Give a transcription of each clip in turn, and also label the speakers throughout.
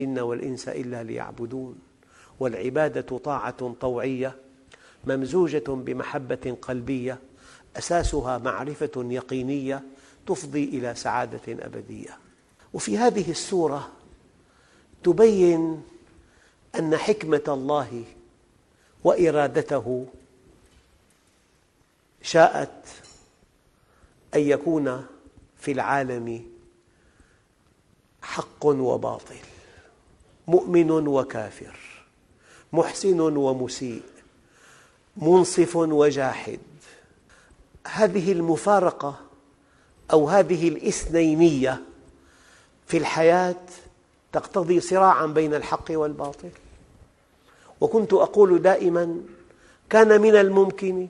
Speaker 1: الجن والإنس إلا ليعبدون. والعبادة طاعة طوعية ممزوجة بمحبة قلبية أساسها معرفة يقينية تفضي إلى سعادة أبدية. وفي هذه السورة تبين أن حكمة الله وإرادته شاءت أن يكون في العالم حق وباطل، مؤمن وكافر، محسن ومسيء، منصف وجاحد. هذه المفارقة أو هذه الاثنينية في الحياة تقتضي صراعاً بين الحق والباطل. وكنت أقول دائماً كان من الممكن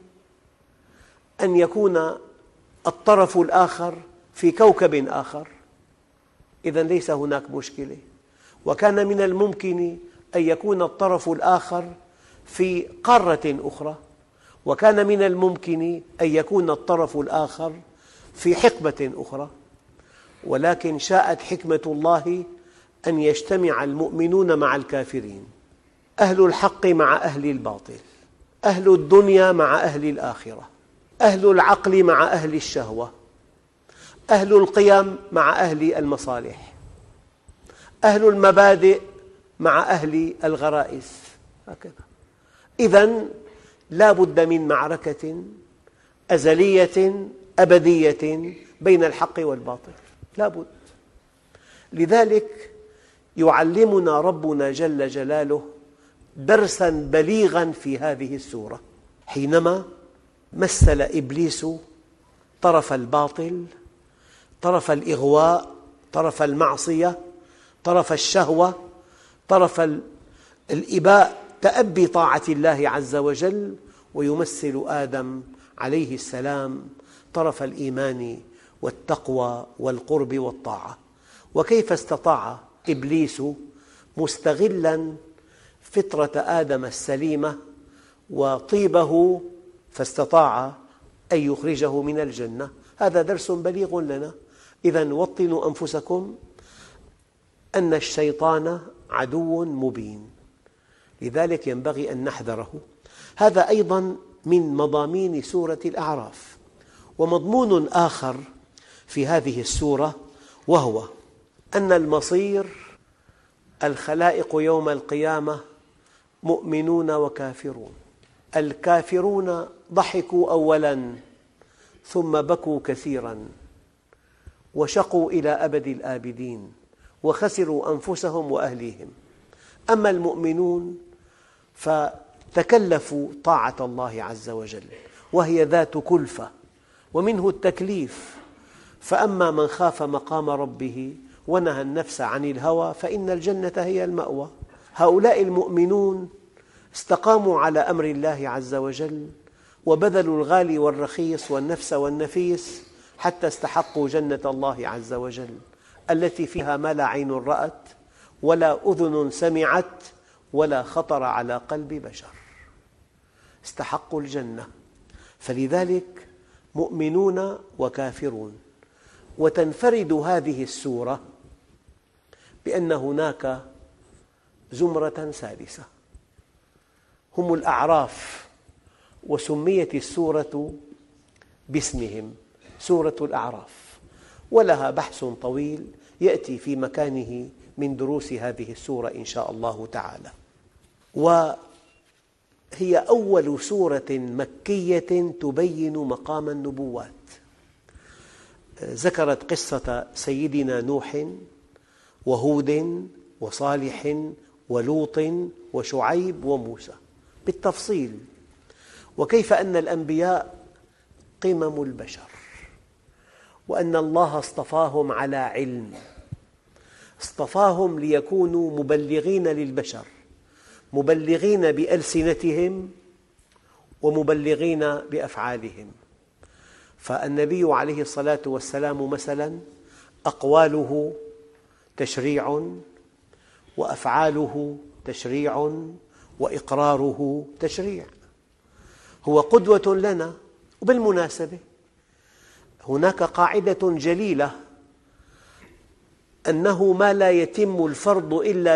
Speaker 1: أن يكون الطرف الآخر في كوكب آخر، إذن ليس هناك مشكلة. وكان من الممكن أن يكون الطرف الآخر في قارة أخرى، وكان من الممكن أن يكون الطرف الآخر في حقبة أخرى. ولكن شاءت حكمة الله أن يجتمع المؤمنون مع الكافرين، أهل الحق مع أهل الباطل، أهل الدنيا مع أهل الآخرة، أهل العقل مع أهل الشهوة، أهل القيم مع أهل المصالح، أهل المبادئ مع أهل الغرائز، هكذا. إذن لا بد من معركة أزلية أبدية بين الحق والباطل، لا بد. لذلك يعلمنا ربنا جل جلاله درساً بليغاً في هذه السورة حينما مثل إبليس طرف الباطل، طرف الإغواء، طرف المعصية، طرف الشهوة، طرف الإباء، تأبي طاعة الله عز وجل. ويمثل آدم عليه السلام طرف الإيمان والتقوى والقرب والطاعة. وكيف استطاع إبليس مستغلاً فطرة آدم السليمة وطيبه فاستطاع أن يخرجه من الجنة. هذا درس بليغ لنا. إذن وطنوا أنفسكم أن الشيطان عدو مبين، لذلك ينبغي أن نحذره. هذا أيضاً من مضامين سورة الأعراف. ومضمون آخر في هذه السورة وهو أن المصير الخلائق يوم القيامة مؤمنون وكافرون. الكافرون ضحكوا أولاً ثم بكوا كثيراً وشقوا إلى أبد الآبدين وخسروا أنفسهم وأهليهم. أما المؤمنون فتكلفوا طاعة الله عز وجل، وهي ذات كلفة ومنه التكليف. فأما من خاف مقام ربه ونهى النفس عن الهوى فإن الجنة هي المأوى. هؤلاء المؤمنون استقاموا على أمر الله عز وجل وبذلوا الغالي والرخيص والنفس والنفيس حتى استحقوا جنة الله عز وجل التي فيها ما لا عين رأت ولا أذن سمعت ولا خطر على قلب بشر. استحقوا الجنة. فلذلك مؤمنون وكافرون. وتنفرد هذه السورة بأن هناك زمرة ثالثة هم الأعراف، وسميت السورة باسمهم سورة الأعراف، ولها بحث طويل يأتي في مكانه من دروس هذه السورة إن شاء الله تعالى. وهي أول سورة مكية تبين مقام النبوات. ذكرت قصة سيدنا نوح وهود وصالح ولوط وشعيب وموسى بالتفصيل، وكيف أن الأنبياء قمم البشر، وأن الله اصطفاهم على علم، اصطفاهم ليكونوا مبلغين للبشر، مبلغين بألسنتهم ومبلغين بأفعالهم. فالنبي عليه الصلاة والسلام مثلاً أقواله تشريع وأفعاله تشريع وإقراره تشريع، هو قدوة لنا. وبالمناسبة هناك قاعدة جليلة أنه ما لا يتم الفرض إلا